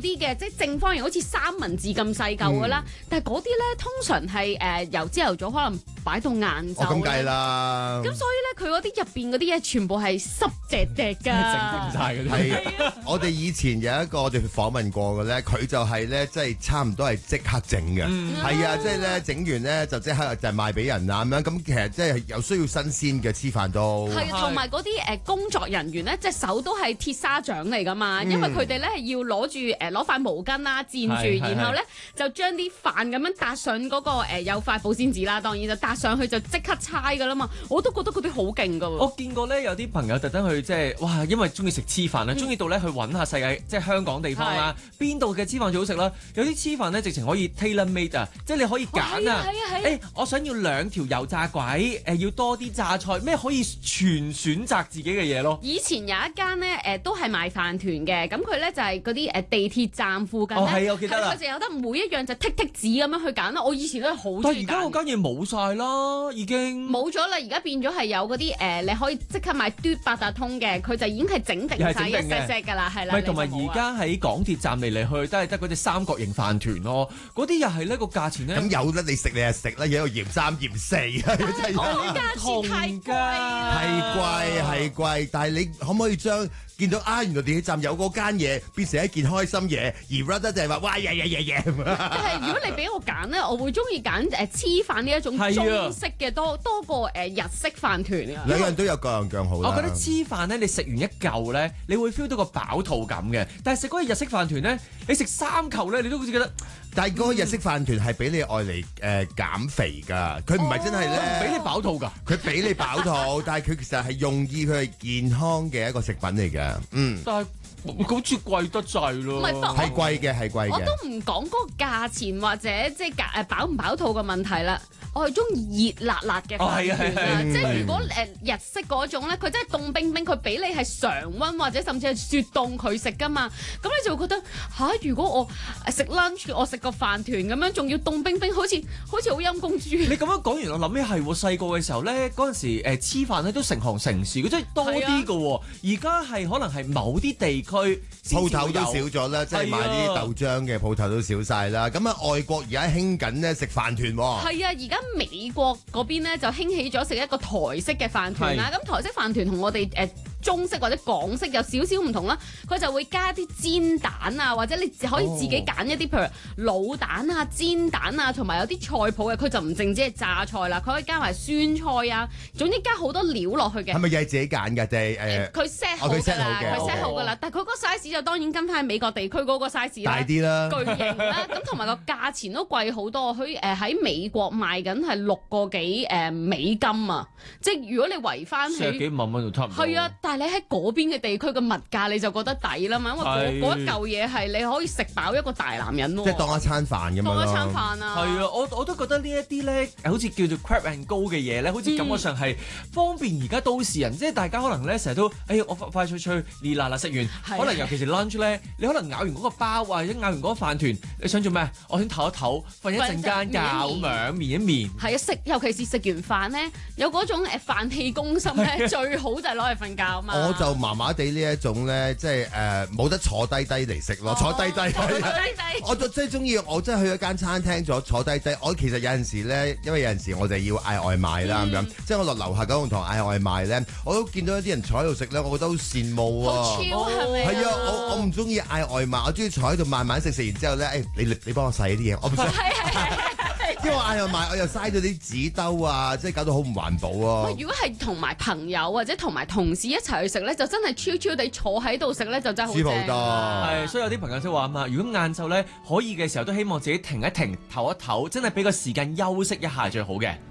啲嘅，即係正方形，好似三文治咁細嚿㗎啦。但係嗰啲咧，通常係由朝頭早可能擺到晏晝。 咁計啦。 咁所以咧，佢嗰啲入邊嗰啲嘢全部係濕滴滴㗎。 整晒嗰啲。 係，我哋以前有一個我哋訪問過嘅咧，佢就係咧，即係差唔多係即刻整嘅。係啊，即係咧整完咧就即刻就賣俾人啦咁樣。咁其實即係有需要新鮮嘅黐飯都。 係，同埋嗰啲工作人員咧，隻手都係鐵砂掌嚟㗎嘛，因為佢哋咧係要攞住攞塊毛巾啦墊住，然後咧就將啲飯咁樣搭上嗰個有塊保鮮紙啦，當然就搭上去就即刻猜㗎啦嘛。我都覺得嗰啲好勁㗎喎。 我見過咧有啲朋友特登去即係哇，因為中意食黐飯啦，中意到咧去揾下世界即係香港地方啦，邊度嘅黐飯最好食啦。有啲黐飯咧直情可以 tailor made 啊，即係你可以揀啊。我想要2條油炸鬼，要多啲榨菜，咩可以全選擇自己嘅嘢咯。 以前有一間咧都係賣飯團嘅，咁佢咧就係嗰啲地鐵站附近咧， 係我記得啦， 佢就有得每一樣就剔剔紙咁樣去揀啦。我以前都係好中意揀。 但係而家嗰間嘢冇晒啦，已經冇咗啦。而家變咗係有嗰啲你可以即刻買嘟八達通嘅，佢就已經係整定晒一 set 㗎啦，係啦。 咪同埋而家喺港鐵站嚟嚟去都係得嗰隻三角形飯團咯，嗰啲又係呢個價錢咧。 咁有得你食你就食啦，有嫌3嫌4啊，真係。 價錢太貴啦， 係貴，但係你可唔可以將見到原來地鐵站有嗰間嘢變成一件開心嘢，而 rather 就係話哇耶！ 但係如果你俾我揀咧，我會中意揀黐飯呢一種中式嘅多過日式飯團啊。 兩樣都有各樣各好啦。 我覺得黐飯咧，你食完一嚿咧，你會 feel 到個飽肚感嘅。但係食嗰個日式飯團咧，你食3嚿咧，你都好似覺得。 但係嗰個日式飯團係俾你愛嚟減肥㗎，佢唔係真係咧俾你飽肚㗎。 佢俾你飽肚，但係佢其實係用意佢係健康嘅一個食品嚟嘅。 但係好似貴得滯咯。 係貴嘅。 我都唔講嗰個價錢或者即係飽唔飽肚嘅問題啦。我係中意熱辣辣嘅飯團啊！即係如果日式嗰種咧，佢真係凍冰冰，佢俾你係常溫或者甚至係雪凍佢食㗎嘛。咁你就會覺得如果我食 lunch， 我食個飯團咁樣，仲要凍冰冰，好似好陰公豬。你咁樣講完，我諗起係細個嘅時候咧，嗰陣時黐飯咧都成行成市，即係多啲㗎喎。而家係可能係某啲地區鋪頭都少咗啦，即係賣啲豆漿嘅鋪頭都少晒啦。咁外國而家興緊咧食飯團喎。 係啊，而家美國嗰邊咧就興起咗食一個台式嘅飯團啦。咁台式飯團同我哋中式或者港式有少少唔同啦，佢就會加啲煎蛋啊，或者你可以自己揀一啲譬如滷蛋啊、煎蛋啊，同埋有啲菜譜嘅，佢就唔淨止係榨菜啦，佢可以加埋酸菜啊，總之加好多料落去嘅。 係咪又係自己揀㗎？定係佢 set 好㗎啦，佢 set 好㗎啦。但係佢嗰個 size 就當然跟翻美國地區嗰個 size 大啲啦， 巨型啦。咁同埋個價錢都貴好多，佢喺美國賣緊係6個幾美金啊！即係如果你圍翻起 40幾萬蚊就差唔多。 係啊，但係你喺嗰邊嘅地區嘅物價你就覺得抵啦嘛，因為嗰一嚿嘢係你可以食飽一個大男人咯。 即係當一餐飯咁樣咯。 當一餐飯啊！ 係啊，我都覺得呢一啲咧，好似叫做 grab and go 嘅嘢咧，好似感覺上係方便而家都市人，即係大家可能咧成日都，我快脆脆熱辣辣食完，可能尤其是 lunch 咧，你可能咬完嗰個包或者咬完嗰個飯團，你想做咩？我想唞一唞，瞓一陣間覺咁樣，眠一眠。 係啊，尤其是食完飯咧，有嗰種飯氣攻心咧，最好就係攞嚟瞓覺啊嘛。 我就麻麻地呢一種咧，即係冇得坐低嚟食咯，坐低。我就真係中意，我真係去一間餐廳坐低。我其實有陣時咧，因為有陣時我哋要嗌外賣啦咁樣，即係我落樓下九龍塘嗌外賣咧，我都見到一啲人坐喺度食咧，我覺得好羨慕啊！ 好超係咪？ 係啊，我唔中意嗌外賣，我中意坐喺度慢慢食完之後咧，你幫我洗啲嘢，我唔想。因為我嗌外賣，我又嘥咗啲紙兜啊，即係搞到好唔環保啊！ 如果係同埋朋友或者同埋同事一齊去食咧，就真係超超地坐喺度食咧，就真係好正。 係，所以有啲朋友都話啊嘛，如果晏晝咧可以嘅時候，都希望自己停一停、唞一唞，真係俾個時間休息一下最好嘅。